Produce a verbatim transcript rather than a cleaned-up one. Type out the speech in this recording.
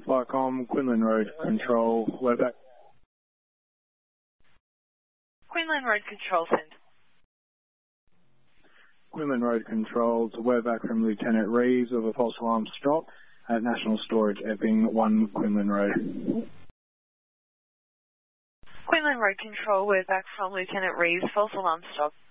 Flightcom, Quinlan Road Control, we're back. Quinlan Road Control, send. Quinlan Road Control to we're back from Lieutenant Reeves of a false alarm stop at National Storage Epping, one Quinlan Road. Quinlan Road Control, we're back from Lieutenant Reeves, false alarm stop.